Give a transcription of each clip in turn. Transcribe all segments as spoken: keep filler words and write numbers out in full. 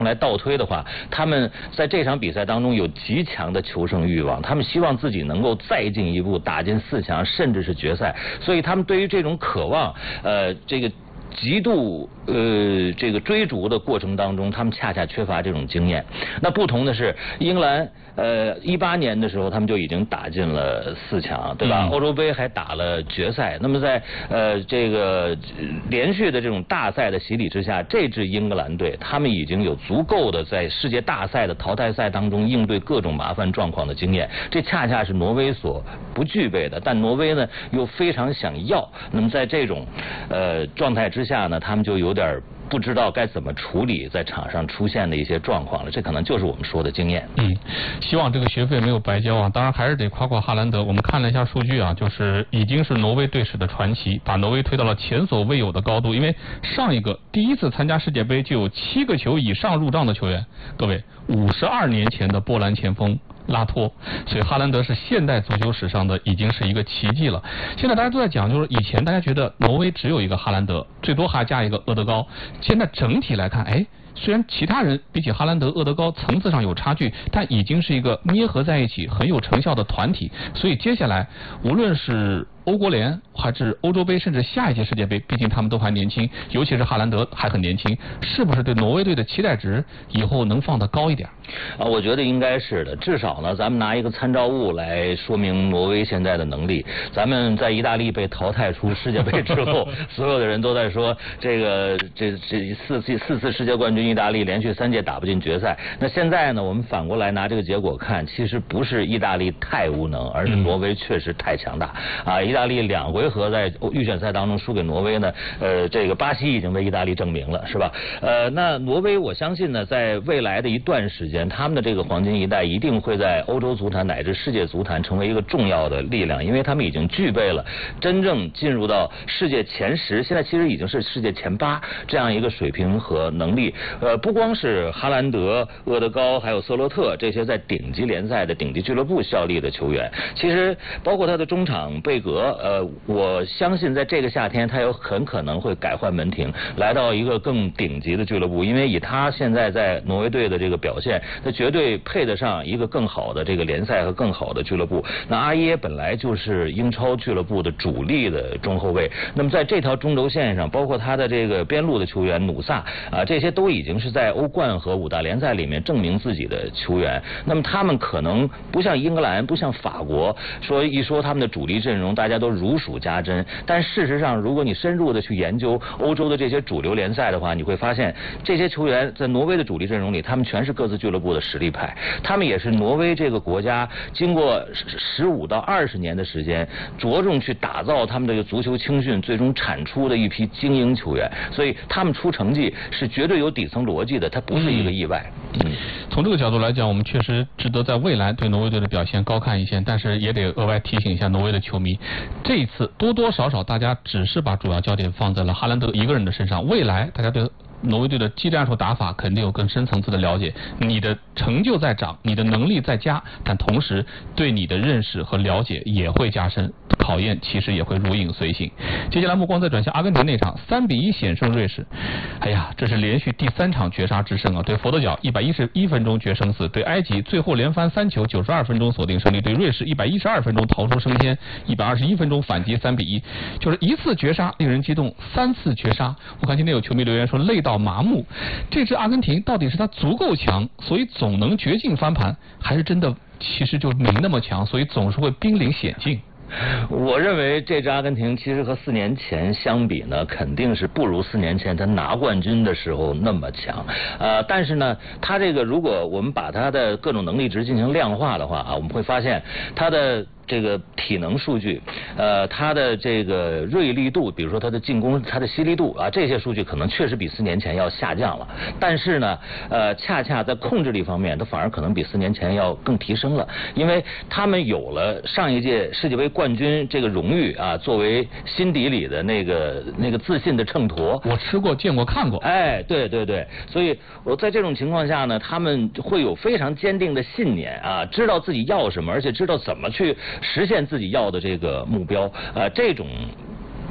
来倒推的话，他们在这场比赛当中有极强的求胜欲望，他们希望自己能够再进一步，打进四强，甚至是决赛。所以他们对于这种渴望，呃，这个极度呃这个追逐的过程当中，他们恰恰缺乏这种经验。那不同的是，英格兰呃一八年的时候，他们就已经打进了四强，对吧？嗯、欧洲杯还打了决赛。那么在呃这个连续的这种大赛的洗礼之下，这支英格兰队他们已经有足够的在世界大赛的淘汰赛当中应对各种麻烦状况的经验。这恰恰是挪威所不具备的，但挪威呢又非常想要。那么在这种呃状态之下呢，他们就有点不知道该怎么处理在场上出现的一些状况了，这可能就是我们说的经验。 嗯，希望这个学费没有白交啊！当然还是得夸夸哈兰德。我们看了一下数据啊，就是已经是挪威队史的传奇，把挪威推到了前所未有的高度。因为上一个第一次参加世界杯就有七个球以上入账的球员，各位，五十二年前的波兰前锋拉托，所以哈兰德是现代足球史上的已经是一个奇迹了。现在大家都在讲，就是以前大家觉得挪威只有一个哈兰德，最多还加一个厄德高。现在整体来看，哎，虽然其他人比起哈兰德、厄德高层次上有差距，但已经是一个捏合在一起很有成效的团体。所以接下来无论是欧国联还是欧洲杯，甚至下一届世界杯，毕竟他们都还年轻，尤其是哈兰德还很年轻，是不是对挪威队的期待值以后能放得高一点？ 啊，我觉得应该是的。至少呢，咱们拿一个参照物来说明挪威现在的能力。咱们在意大利被淘汰出世界杯之后，所有的人都在说这个这这四次四次世界冠军意大利连续三届打不进决赛。那现在呢，我们反过来拿这个结果看，其实不是意大利太无能，而是挪威确实太强大啊。意大利两回合在预选赛当中输给挪威呢，呃，这个巴西已经为意大利证明了，是吧？呃，那挪威我相信呢，在未来的一段时间，他们的这个黄金一代一定会在欧洲足坛乃至世界足坛成为一个重要的力量，因为他们已经具备了真正进入到世界前十，现在其实已经是世界前八这样一个水平和能力。呃，不光是哈兰德、厄德高还有瑟洛特这些在顶级联赛的顶级俱乐部效力的球员，其实包括他的中场贝格。呃，我相信在这个夏天，他有很可能会改换门庭，来到一个更顶级的俱乐部。因为以他现在在挪威队的这个表现，他绝对配得上一个更好的这个联赛和更好的俱乐部。那阿耶本来就是英超俱乐部的主力的中后卫，那么在这条中轴线上，包括他的这个边路的球员努萨啊，这些都已经是在欧冠和五大联赛里面证明自己的球员。那么他们可能不像英格兰，不像法国，说一说他们的主力阵容，大家都如数家珍。但事实上，如果你深入的去研究欧洲的这些主流联赛的话，你会发现这些球员在挪威的主力阵容里，他们全是各自俱乐部的实力派，他们也是挪威这个国家经过十五到二十年的时间，着重去打造他们这个足球青训，最终产出的一批精英球员。所以他们出成绩是绝对有底层逻辑的，它不是一个意外。 嗯，从这个角度来讲，我们确实值得在未来对挪威队的表现高看一线，但是也得额外提醒一下挪威的球迷，这一次多多少少大家只是把主要焦点放在了哈兰德一个人的身上，未来大家对挪威队的技战术打法肯定有更深层次的了解，你的成就在涨，你的能力在加，但同时对你的认识和了解也会加深，考验其实也会如影随形。接下来目光再转向阿根廷那场三比一险胜瑞士，哎呀，这是连续第三场绝杀之胜啊！对佛得角一百一十一分钟决生死，对埃及最后连翻三球九十二分钟锁定胜利，对瑞士一百一十二分钟逃出升天，一百二十一分钟反击三比一，就是一次绝杀令人激动，三次绝杀。我看今天有球迷留言说累到麻木，这支阿根廷到底是他足够强，所以总能绝境翻盘，还是真的其实就没那么强，所以总是会濒临险境？ 我认为这支阿根廷其实和四年前相比呢，肯定是不如四年前他拿冠军的时候那么强。呃，但是呢，他这个如果我们把他的各种能力值进行量化的话啊，我们会发现他的这个体能数据，呃，他的这个锐利度，比如说他的进攻、他的犀利度啊，这些数据可能确实比四年前要下降了。但是呢，呃，恰恰在控制力方面，他反而可能比四年前要更提升了，因为他们有了上一届世界杯冠军这个荣誉啊，作为心底里的那个那个自信的秤砣。 我吃过、见过、看过。 哎，对对对，所以我在这种情况下呢，他们会有非常坚定的信念啊，知道自己要什么，而且知道怎么去实现自己要的这个目标，呃，这种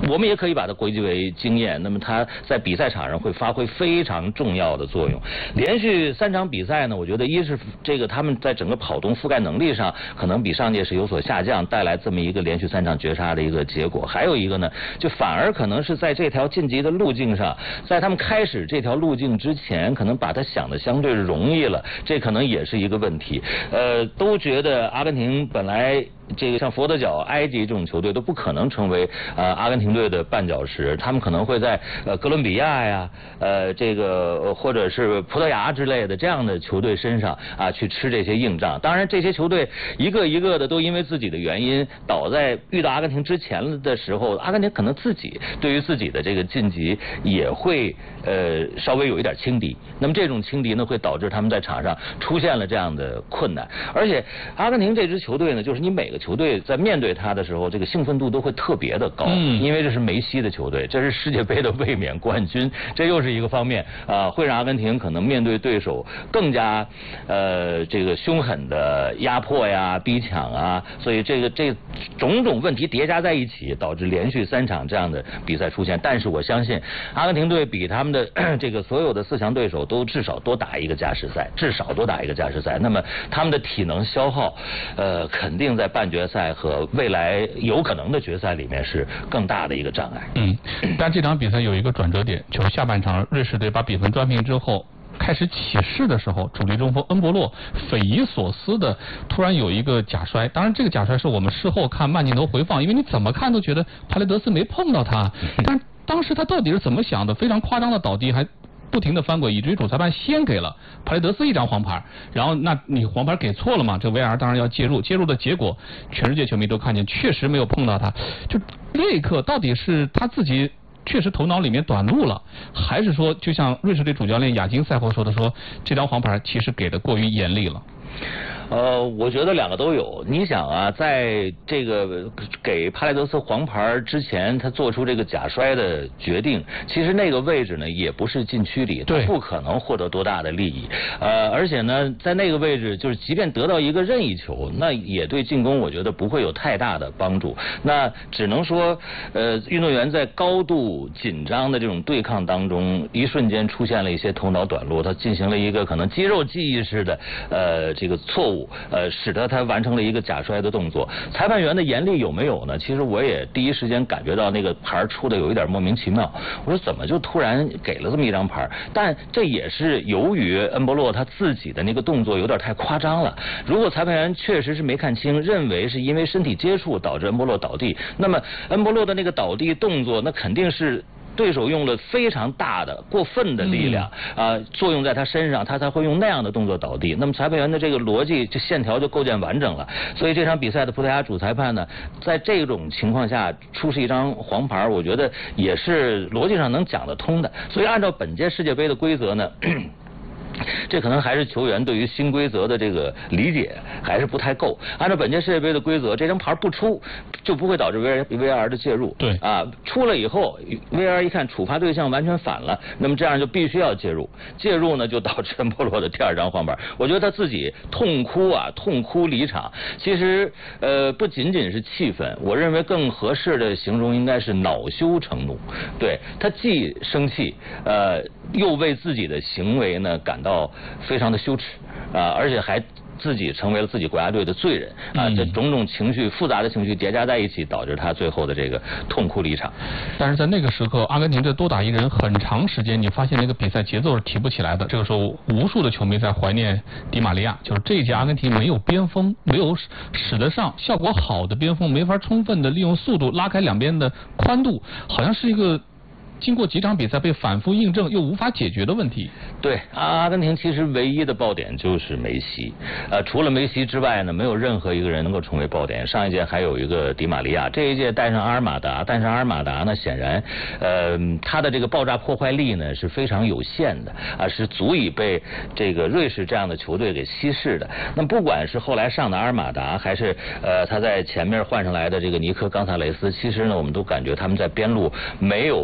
我们也可以把它归结为经验。那么他在比赛场上会发挥非常重要的作用。连续三场比赛呢，我觉得一是这个他们在整个跑动覆盖能力上可能比上届是有所下降，带来这么一个连续三场绝杀的一个结果。还有一个呢，就反而可能是在这条晋级的路径上，在他们开始这条路径之前，可能把它想的相对容易了，这可能也是一个问题。呃，都觉得阿根廷本来这个像佛得角、埃及这种球队都不可能成为呃阿根廷队的绊脚石，他们可能会在呃哥伦比亚呀、呃这个或者是葡萄牙之类的这样的球队身上啊去吃这些硬仗。当然，这些球队一个一个的都因为自己的原因倒在遇到阿根廷之前的时候，阿根廷可能自己对于自己的这个晋级也会呃稍微有一点轻敌。那么这种轻敌呢，会导致他们在场上出现了这样的困难。而且阿根廷这支球队呢，就是你每个球队在面对他的时候，这个兴奋度都会特别的高，嗯，因为这是梅西的球队，这是世界杯的卫冕冠军，这又是一个方面啊、呃，会让阿根廷可能面对对手更加呃这个凶狠的压迫呀、逼抢啊，所以这个这种种问题叠加在一起，导致连续三场这样的比赛出现。但是我相信阿根廷队比他们的这个所有的四强对手都至少多打一个加时赛，至少多打一个加时赛。那么他们的体能消耗，呃，肯定在半决赛和未来有可能的决赛里面是更大的一个障碍。 嗯，但这场比赛有一个转折点，就是下半场瑞士队把比分扳平之后，开始起势的时候，主力中锋恩波洛匪夷所思的突然有一个假摔。当然，这个假摔是我们事后看慢镜头回放，因为你怎么看都觉得帕雷德斯没碰到他，但当时他到底是怎么想的？非常夸张的倒地，还不停的翻滚，以至于主裁判先给了帕雷德斯一张黄牌。然后，那你黄牌给错了嘛？这 V R 当然要介入，介入的结果，全世界球迷都看见，确实没有碰到他。就那一刻，到底是他自己确实头脑里面短路了，还是说，就像瑞士队主教练亚金赛后说的说，这张黄牌其实给的过于严厉了？ 呃，我觉得两个都有。你想啊，在这个给帕雷德斯黄牌之前，他做出这个假摔的决定，其实那个位置呢也不是禁区里，他不可能获得多大的利益。呃，而且呢，在那个位置，就是即便得到一个任意球，那也对进攻我觉得不会有太大的帮助。那只能说，呃，运动员在高度紧张的这种对抗当中，一瞬间出现了一些头脑短路，他进行了一个可能肌肉记忆式的呃这个错误。呃，使得他完成了一个假摔的动作。裁判员的严厉有没有呢？其实我也第一时间感觉到那个牌出的有一点莫名其妙。我说怎么就突然给了这么一张牌？但这也是由于恩波洛他自己的那个动作有点太夸张了。如果裁判员确实是没看清，认为是因为身体接触导致恩波洛倒地，那么恩波洛的那个倒地动作，那肯定是对手用了非常大的过分的力量啊、呃，作用在他身上，他才会用那样的动作倒地。那么裁判员的这个逻辑这线条就构建完整了。所以这场比赛的葡萄牙主裁判呢，在这种情况下出示一张黄牌，我觉得也是逻辑上能讲得通的。所以按照本届世界杯的规则呢。这可能还是球员对于新规则的这个理解还是不太够。按照本届世界杯的规则，这张牌不出就不会导致 V V R 的介入。 对啊，出了以后 V R 一看处罚对象完全反了，那么这样就必须要介入。介入呢，就导致恩波洛的第二张黄牌。我觉得他自己痛哭啊，痛哭离场。其实呃，不仅仅是气愤，我认为更合适的形容应该是恼羞成怒。对，他既生气，呃，又为自己的行为呢感到到非常的羞耻啊，而且还自己成为了自己国家队的罪人啊！这种种情绪复杂的情绪叠加在一起，导致他最后的这个痛哭离场。 但是在那个时刻，阿根廷队多打一人，很长时间你发现那个比赛节奏是提不起来的。这个时候，无数的球迷在怀念迪玛利亚，就是这一届阿根廷没有边锋，没有使得上效果好的边锋，没法充分的利用速度拉开两边的宽度，好像是一个经过几场比赛被反复印证又无法解决的问题。 对，阿根廷其实唯一的爆点就是梅西，呃，除了梅西之外呢，没有任何一个人能够成为爆点。上一届还有一个迪玛利亚，这一届带上阿尔马达，但是阿尔马达呢，显然，呃，他的这个爆炸破坏力呢是非常有限的啊，是足以被这个瑞士这样的球队给稀释的。那不管是后来上的阿尔马达，还是呃他在前面换上来的这个尼科冈萨雷斯，其实呢，我们都感觉他们在边路没有对对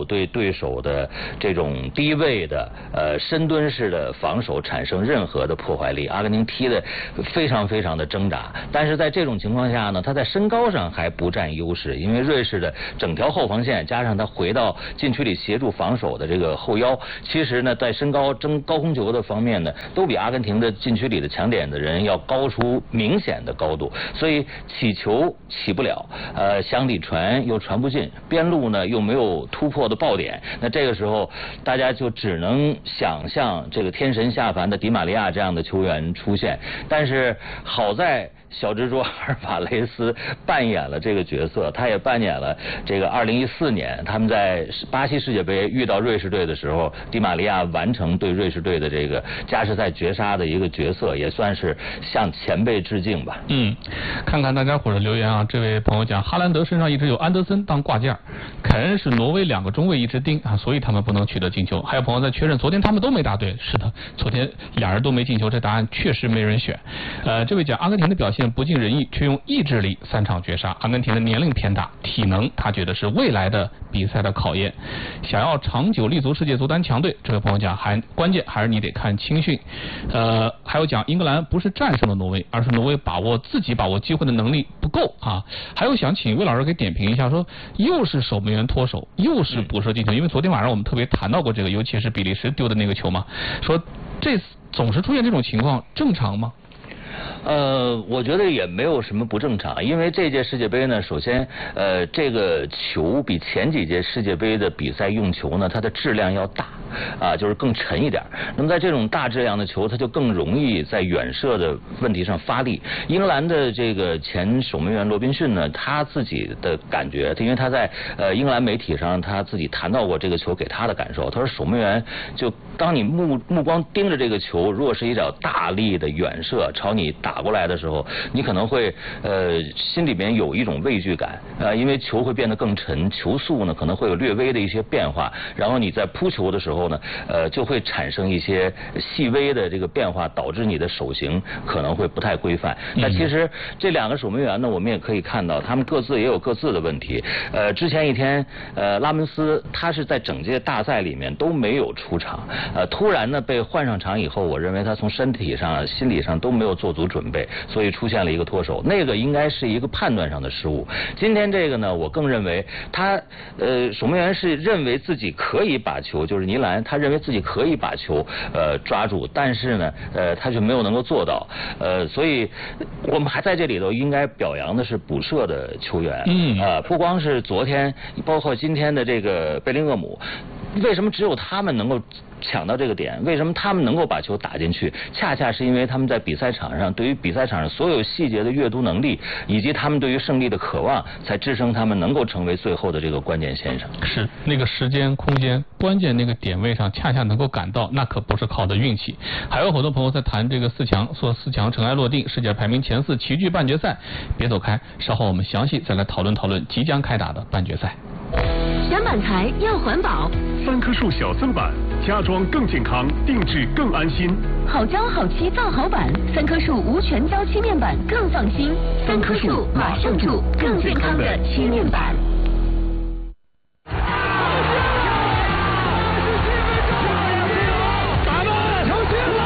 对手的这种低位的呃深蹲式的防守产生任何的破坏力。阿根廷踢得非常非常的挣扎，但是在这种情况下呢，他在身高上还不占优势，因为瑞士的整条后防线加上他回到禁区里协助防守的这个后腰，其实呢在身高争高空球的方面呢，都比阿根廷的禁区里的抢点的人要高出明显的高度，所以起球起不了，呃向里传又传不进，边路呢又没有突破的爆点，那这个时候大家就只能想象这个天神下凡的迪玛利亚这样的球员出现，但是好在小蜘蛛阿尔瓦雷斯扮演了这个角色，他也扮演了这个二零一四年他们在巴西世界杯遇到瑞士队的时候，迪玛利亚完成对瑞士队的这个加时赛绝杀的一个角色，也算是向前辈致敬吧。 嗯，看看大家伙的留言啊，这位朋友讲哈兰德身上一直有安德森当挂件，凯恩是挪威两个中卫一直盯啊，所以他们不能取得进球。还有朋友在确认昨天他们都没答对，是的，昨天俩人都没进球，这答案确实没人选。呃，这位讲阿根廷的表现不尽人意，却用意志力三场绝杀。阿根廷的年龄偏大，体能他觉得是未来的比赛的考验。想要长久立足世界足坛强队，这位朋友讲还关键还是你得看青训。呃，还有讲英格兰不是战胜了挪威，而是挪威把握自己把握机会的能力不够啊。还有想请魏老师给点评一下，说又是守门员脱手，又是补射进球，因为昨天晚上我们特别谈到过这个，尤其是比利时丢的那个球嘛，说这总是出现这种情况正常吗？ 呃，我觉得也没有什么不正常，因为这届世界杯呢，首先，呃，这个球比前几届世界杯的比赛用球呢，它的质量要大，啊，就是更沉一点。那么在这种大质量的球，它就更容易在远射的问题上发力。英格兰的这个前守门员罗宾逊呢，他自己的感觉，因为他在呃英格兰媒体上他自己谈到过这个球给他的感受，他说守门员就当你目目光盯着这个球，如果是一脚大力的远射朝你打过来的时候，你可能会呃心里面有一种畏惧感，呃，因为球会变得更沉，球速呢可能会有略微的一些变化，然后你在扑球的时候呢，呃，就会产生一些细微的这个变化，导致你的手型可能会不太规范。那其实这两个守门员呢，我们也可以看到，他们各自也有各自的问题。呃，之前一天，呃，拉门斯他是在整届大赛里面都没有出场，呃，突然呢被换上场以后，我认为他从身体上、心理上都没有做足准备，所以出现了一个脱手，那个应该是一个判断上的失误。今天这个呢，我更认为他呃守门员是认为自己可以把球，就是尼兰，他认为自己可以把球呃抓住，但是呢呃他却没有能够做到，呃所以我们还在这里头应该表扬的是补射的球员，嗯啊、呃、不光是昨天，包括今天的这个贝林厄姆，为什么只有他们能够抢到这个点？为什么他们能够把球打进去？恰恰是因为他们在比赛场上对于比赛场上所有细节的阅读能力，以及他们对于胜利的渴望，才支撑他们能够成为最后的这个关键先生。 是那个时间、空间、关键那个点位上，恰恰能够赶到，那可不是靠的运气。还有很多朋友在谈这个四强，说四强尘埃落定，世界排名前四齐聚半决赛。别走开，稍后我们详细再来讨论讨论即将开打的半决赛。 选板材要环保， 三棵树小增板，家装更健康，定制更安心。 好胶好漆造好板，三棵树无全胶漆面板更放心。三棵树马上住更健康的漆面板。 打了，球进了！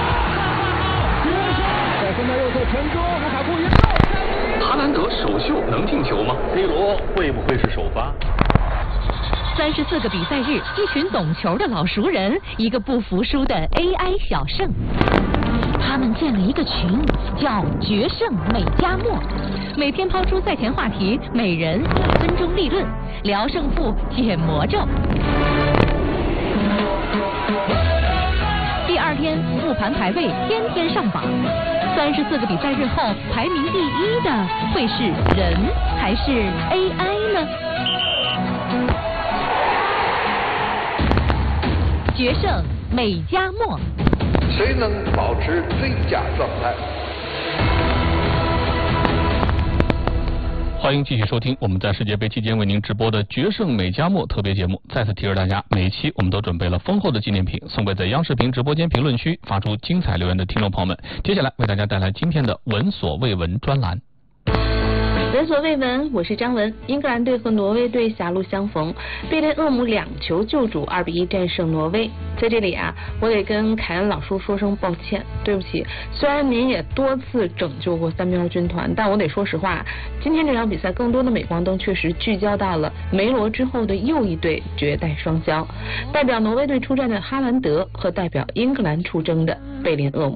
在分到右侧传中，卢卡库一绕。 哈兰德首秀能进球吗 ？C 罗会不会是首发？ 三十四个比赛日，一群懂球的老熟人，一个不服输的 A I 小胜。他们建了一个群，叫决胜美加墨，每天抛出赛前话题，每人一分钟立论，聊胜负，解魔咒。第二天复盘排位，天天上榜。三十四个比赛日后，排名第一的会是人还是 A I 呢？决胜美加墨， 谁能保持最佳状态？ 欢迎继续收听我们在世界杯期间为您直播的决胜美加墨特别节目。再次提示大家，每一期我们都准备了丰厚的纪念品，送给在央视频直播间评论区发出精彩留言的听众朋友们。接下来为大家带来今天的闻所未闻专栏。 闻所未闻，我是张文。英格兰队和挪威队狭路相逢，贝林厄姆两球救主，二比一战胜挪威。在这里啊，我得跟凯恩老叔说声抱歉，对不起。虽然您也多次拯救过三喵军团，但我得说实话，今天这场比赛更多的镁光灯确实聚焦到了梅罗之后的又一对绝代双骄，代表挪威队出战的哈兰德和代表英格兰出征的贝林厄姆。